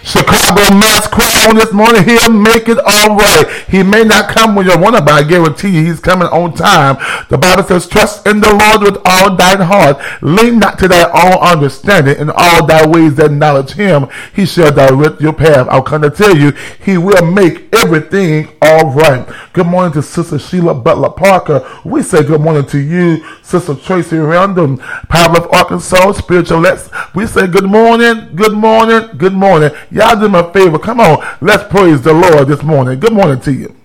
Chicago Mass Choir on this morning. He'll make it all right. He may not come when you want it, but I guarantee you he's coming on time. The Bible says, trust in the Lord with all thine heart. Lean not to thy own understanding. In all thy ways acknowledge him. He shall direct your path. I'll come to tell you, he will make everything all right. Good morning to Sister Sheila Butler Parker. We say good morning to you, Sister Tracy Random, Power of Arkansas, Spiritual Let's. We say good morning, good morning, good morning. Y'all do me a favor. Come on, let's praise the Lord this morning. Good morning to you.